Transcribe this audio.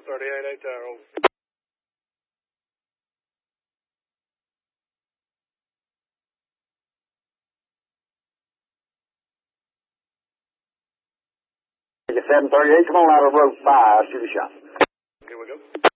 38 tower, over. Take a 738, come on out of road 5, shoot a shot. Here we go.